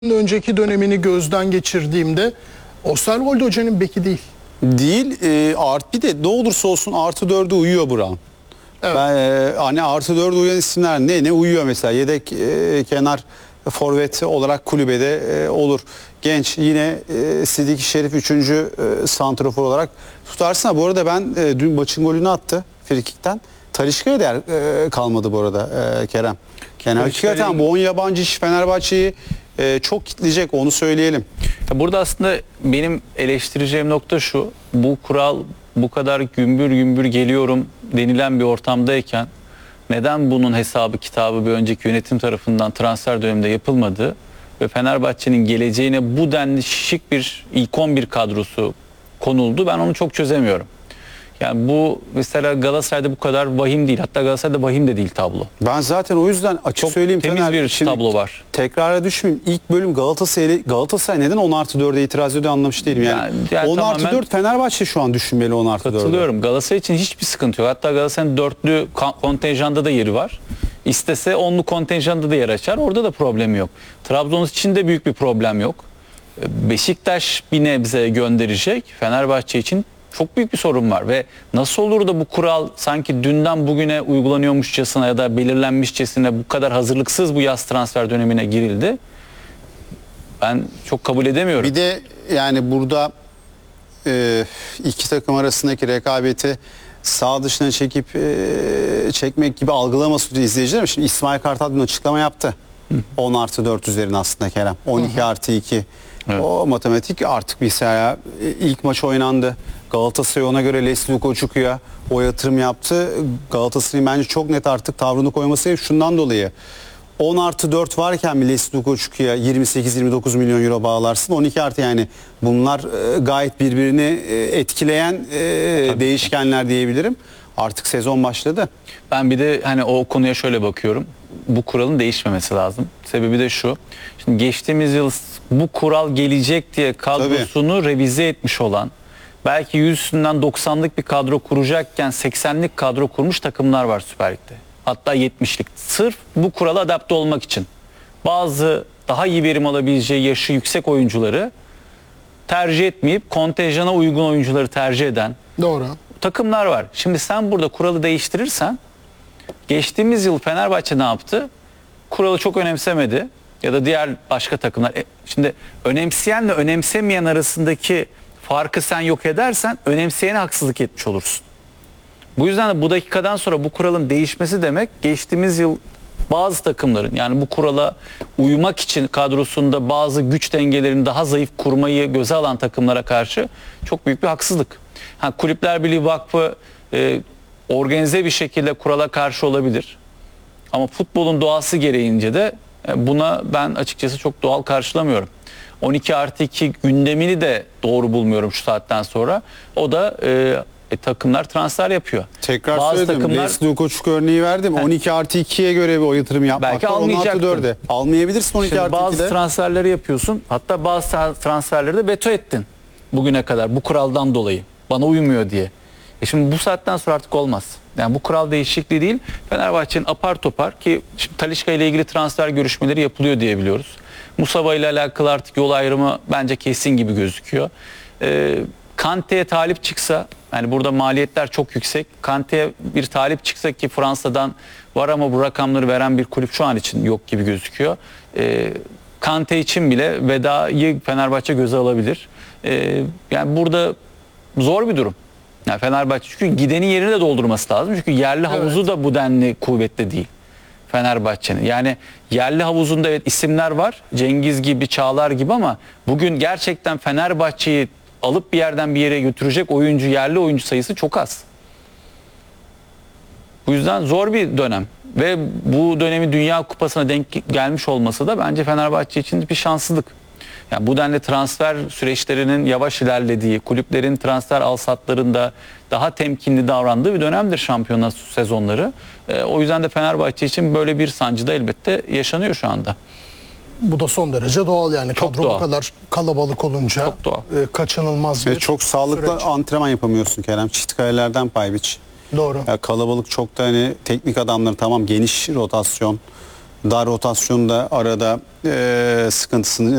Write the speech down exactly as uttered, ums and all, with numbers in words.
önceki dönemini gözden geçirdiğimde Osterwolde Hoca'nın beki değil. Değil. E, art bir de ne olursa olsun artı dörde uyuyor Brown. Evet. Ben, e, hani artı dörde uyan isimler ne ne uyuyor mesela yedek e, kenar forvet olarak kulübede e, olur. Genç yine e, Sidiki Şerif üçüncü E, santrafor olarak tutarsın. Ha, bu arada ben e, dün maçın golünü attı frikikten. Talisca'ya değer e, kalmadı bu arada e, Kerem. Yani hakikaten bu on yabancı iş Fenerbahçe'yi e, çok kitleyecek, onu söyleyelim. Burada aslında benim eleştireceğim nokta şu: bu kural bu kadar gümbür gümbür geliyorum denilen bir ortamdayken neden bunun hesabı kitabı bir önceki yönetim tarafından transfer döneminde yapılmadı ve Fenerbahçe'nin geleceğine bu denli şişik bir ilk on bir kadrosu konuldu, ben onu çok çözemiyorum. Yani bu mesela Galatasaray'da bu kadar vahim değil. Hatta Galatasaray'da vahim de değil tablo. Ben zaten o yüzden açık Çok söyleyeyim. temiz Fener, bir şimdi tablo var. Tekrara düşmeyeyim. İlk bölüm Galatasaray Galatasaray neden on artı dörde itiraz ediyor anlamış değilim. Yani, Yani- yani on artı tamamen dört Fenerbahçe şu an düşünmeli on artı dörde. Katılıyorum. Galatasaray için hiçbir sıkıntı yok. Hatta Galatasaray'ın dörtlü kontenjanda da yeri var. İstese onlu kontenjanda da yer açar. Orada da problem yok. Trabzon için de büyük bir problem yok. Beşiktaş bir nebze gönderecek. Fenerbahçe için çok büyük bir sorun var ve nasıl olur da bu kural sanki dünden bugüne uygulanıyormuşçasına ya da belirlenmişçesine bu kadar hazırlıksız bu yaz transfer dönemine girildi? Ben çok kabul edemiyorum. Bir de yani burada e, iki takım arasındaki rekabeti sağ dışına çekip e, çekmek gibi algılamasın diye izleyiciler. Şimdi İsmail Kartal dün açıklama yaptı. Hı. on artı dört üzerine aslında Kerem. on iki artı iki. Evet. O matematik artık mesela ilk maç oynandı. Galatasaray ona göre Leslie Koçuk'ya o yatırım yaptı. Galatasaray'ın bence çok net artık tavrını koyması hep şundan dolayı. on artı dört varken bir Leslie Koçuk'ya yirmi sekiz yirmi dokuz milyon euro bağlarsın. on iki artı yani bunlar e, gayet birbirini e, etkileyen e, değişkenler diyebilirim. Artık sezon başladı. Ben bir de hani o konuya şöyle bakıyorum. Bu kuralın değişmemesi lazım. Sebebi de şu: şimdi geçtiğimiz yıl bu kural gelecek diye kadrosunu Tabii. revize etmiş olan, belki yüzünden doksanlık bir kadro kuracakken seksenlik kadro kurmuş takımlar var Süper Lig'de. Hatta yetmişlik. Sırf bu kurala adapte olmak için. Bazı daha iyi verim alabileceği yaşı yüksek oyuncuları tercih etmeyip kontenjana uygun oyuncuları tercih eden Doğru. takımlar var. Şimdi sen burada kuralı değiştirirsen, geçtiğimiz yıl Fenerbahçe ne yaptı? Kuralı çok önemsemedi ya da diğer başka takımlar. E, şimdi önemseyenle önemsemeyen arasındaki farkı sen yok edersen önemseyene haksızlık etmiş olursun. Bu yüzden de bu dakikadan sonra bu kuralın değişmesi demek, geçtiğimiz yıl bazı takımların, yani bu kurala uymak için kadrosunda bazı güç dengelerini daha zayıf kurmayı göze alan takımlara karşı çok büyük bir haksızlık. Ha, Kulüpler Birliği Vakfı e, organize bir şekilde kurala karşı olabilir. Ama futbolun doğası gereğince de e, buna ben açıkçası çok doğal karşılamıyorum. on iki artı iki gündemini de doğru bulmuyorum şu saatten sonra. O da e, e, takımlar transfer yapıyor. Tekrar Bazı söyledim. takımlar, Leslie Koçuk örneği verdim. He. on iki artı ikiye göre bir o yatırım yapmak. Belki almayacaktın. Almayabilirsin on iki artı ikide. Bazı transferleri yapıyorsun. Hatta bazı transferleri de veto ettin bugüne kadar bu kuraldan dolayı. Bana uymuyor diye. E şimdi bu saatten sonra artık olmaz. Yani bu kural değişikliği değil. Fenerbahçe'nin apar topar, ki şimdi Talisca ile ilgili transfer görüşmeleri yapılıyor diye biliyoruz. Musaba ile alakalı artık yol ayrımı bence kesin gibi gözüküyor. Ee, Kante'ye talip çıksa, yani burada maliyetler çok yüksek. Kante'ye bir talip çıksa, ki Fransa'dan var ama bu rakamları veren bir kulüp şu an için yok gibi gözüküyor. Ee, Kante için bile vedayı Fenerbahçe göze alabilir. Ee, yani burada zor bir durum. Yani Fenerbahçe çünkü gidenin yerini de doldurması lazım. Çünkü yerli havuzu evet. da bu denli kuvvetli değil Fenerbahçe'nin. Yani yerli havuzunda evet isimler var. Cengiz gibi, Çağlar gibi, ama bugün gerçekten Fenerbahçe'yi alıp bir yerden bir yere götürecek oyuncu, yerli oyuncu sayısı çok az. Bu yüzden zor bir dönem. Ve bu dönemi Dünya Kupası'na denk gelmiş olması da bence Fenerbahçe için bir şanssızlık. Yani bu denli transfer süreçlerinin yavaş ilerlediği, kulüplerin transfer alsatlarında daha temkinli davrandığı bir dönemdir şampiyonat sezonları. E, o yüzden de Fenerbahçe için böyle bir sancı da elbette yaşanıyor şu anda. Bu da son derece doğal yani. Çok Kadro doğal. bu kadar kalabalık olunca Çok doğal. E, kaçınılmaz bir Ve çok sağlıklı süreç. antrenman yapamıyorsun Kerem. Çift kalelerden pay biç. Doğru. Ya kalabalık çok da hani teknik adamları tamam geniş rotasyon. dar rotasyonda arada e, sıkıntısını